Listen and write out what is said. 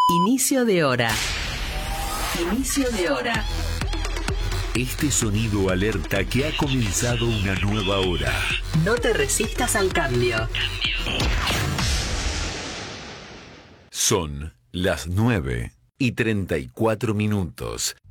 Inicio de hora. Inicio de hora. Este sonido alerta que ha comenzado una nueva hora. No te resistas al cambio. Son las 9:34.